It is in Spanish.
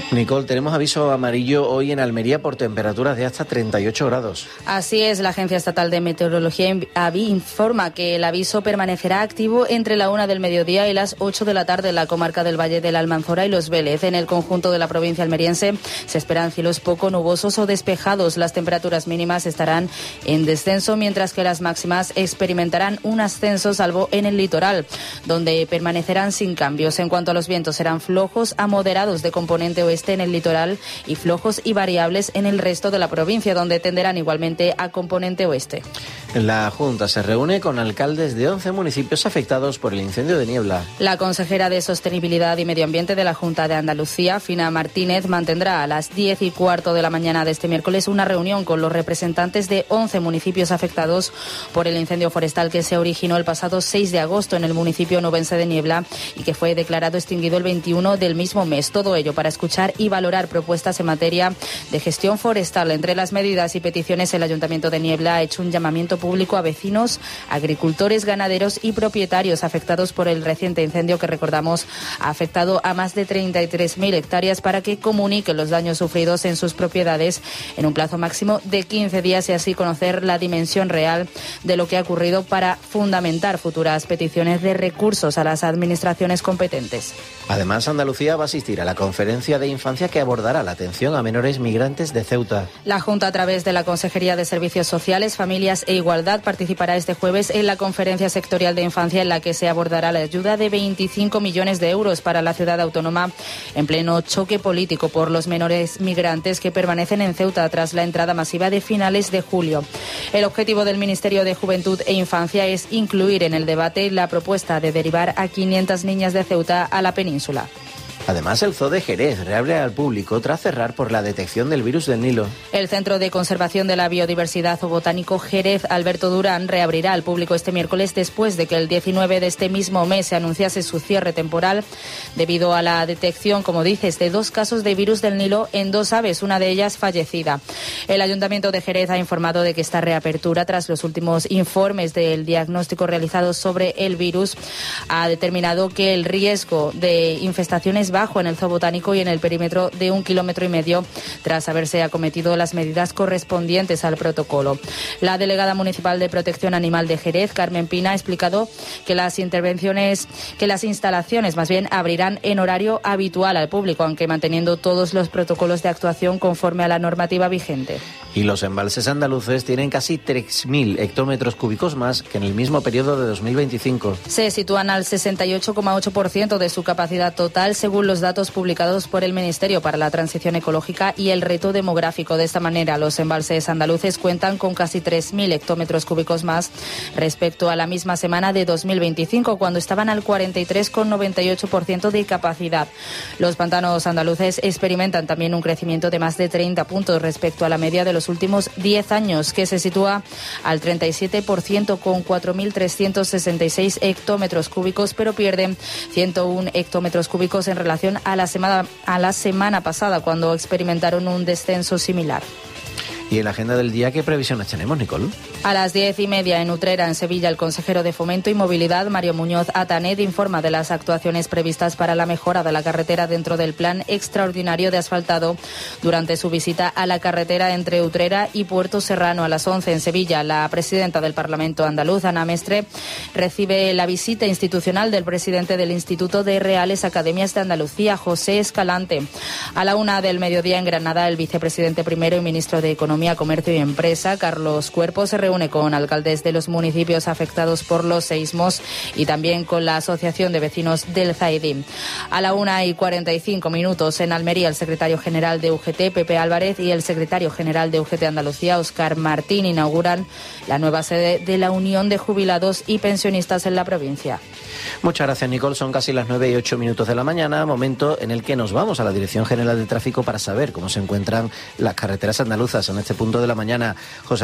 Nicole, tenemos aviso amarillo hoy en Almería por temperaturas de hasta 38 grados. Así es, la Agencia Estatal de Meteorología AVI informa que el aviso permanecerá activo entre la 1 del mediodía y las 8 de la tarde en la comarca del Valle de la Almanzora y Los Vélez. En el conjunto de la provincia almeriense se esperan cielos poco nubosos o despejados. Las temperaturas mínimas estarán en descenso, mientras que las máximas experimentarán un ascenso, salvo en el litoral, donde permanecerán sin cambios. En cuanto a los vientos, serán flojos a moderados de componente oeste en el litoral y flojos y variables en el resto de la provincia, donde tenderán igualmente a componente oeste. La Junta se reúne con alcaldes de 11 municipios afectados por el incendio de Niebla. La consejera de Sostenibilidad y Medio Ambiente de la Junta de Andalucía, Fina Martínez, mantendrá a las 10:15 de la mañana de este miércoles una reunión con los representantes de 11 municipios afectados por el incendio forestal que se originó el pasado 6 de agosto en el municipio nubense de Niebla y que fue declarado extinguido el 21 del mismo mes. Todo ello para escuchar y valorar propuestas en materia de gestión forestal. Entre las medidas y peticiones, el Ayuntamiento de Niebla ha hecho un llamamiento público a vecinos, agricultores, ganaderos y propietarios afectados por el reciente incendio que, recordamos, ha afectado a más de 33.000 hectáreas para que comuniquen los daños sufridos en sus propiedades en un plazo máximo de 15 días y así conocer la dimensión real de lo que ha ocurrido para fundamentar futuras peticiones de recursos a las administraciones competentes. Además, Andalucía va a asistir a la conferencia de infancia que abordará la atención a menores migrantes de Ceuta. La Junta, a través de la Consejería de Servicios Sociales, Familias e Igualdad, participará este jueves en la conferencia sectorial de infancia en la que se abordará la ayuda de 25 millones de euros para la ciudad autónoma en pleno choque político por los menores migrantes que permanecen en Ceuta tras la entrada masiva de finales de julio. El objetivo del Ministerio de Juventud e Infancia es incluir en el debate la propuesta de derivar a 500 niñas de Ceuta a la península. Además, el Zoo de Jerez reabre al público tras cerrar por la detección del virus del Nilo. El Centro de Conservación de la Biodiversidad Zoobotánico Jerez Alberto Durán reabrirá al público este miércoles después de que el 19 de este mismo mes se anunciase su cierre temporal debido a la detección, como dices, de 2 casos de virus del Nilo en 2 aves, una de ellas fallecida. El Ayuntamiento de Jerez ha informado de que esta reapertura, tras los últimos informes del diagnóstico realizado sobre el virus, ha determinado que el riesgo de infestación es bajo en el zoo botánico y en el perímetro de 1,5 kilómetros tras haberse acometido las medidas correspondientes al protocolo. La delegada municipal de Protección Animal de Jerez, Carmen Pina, ha explicado que las instalaciones más bien abrirán en horario habitual al público, aunque manteniendo todos los protocolos de actuación conforme a la normativa vigente. Y los embalses andaluces tienen casi 3.000 hectómetros cúbicos más que en el mismo periodo de 2025. Se sitúan al 68,8% de su capacidad total, según los datos publicados por el Ministerio para la Transición Ecológica y el Reto Demográfico. De esta manera, los embalses andaluces cuentan con casi 3.000 hectómetros cúbicos más respecto a la misma semana de 2025, cuando estaban al 43,98% de capacidad. Los pantanos andaluces experimentan también un crecimiento de más de 30 puntos respecto a la media de los últimos 10 años, que se sitúa al 37% con 4.366 hectómetros cúbicos, pero pierden 101 hectómetros cúbicos en relación a la semana pasada, cuando experimentaron un descenso similar. ¿Y en la agenda del día qué previsiones tenemos, Nicole? A las 10:30 en Utrera, en Sevilla, el consejero de Fomento y Movilidad, Mario Muñoz Atanet, informa de las actuaciones previstas para la mejora de la carretera dentro del plan extraordinario de asfaltado durante su visita a la carretera entre Utrera y Puerto Serrano. A las 11 en Sevilla, la presidenta del Parlamento andaluz, Ana Mestre, recibe la visita institucional del presidente del Instituto de Reales Academias de Andalucía, José Escalante. A la 1 del mediodía en Granada, el vicepresidente primero y ministro de Economía, Comercio y Empresa, Carlos Cuerpo, se reúne con alcaldes de los municipios afectados por los seísmos y también con la Asociación de Vecinos del Zaidín. A la 1:45 en Almería, el secretario general de UGT, Pepe Álvarez, y el secretario general de UGT Andalucía, Óscar Martín, inauguran la nueva sede de la Unión de Jubilados y Pensionistas en la provincia. Muchas gracias, Nicole. Son casi las 9:08 de la mañana, momento en el que nos vamos a la Dirección General de Tráfico para saber cómo se encuentran las carreteras andaluzas en este punto de la mañana. José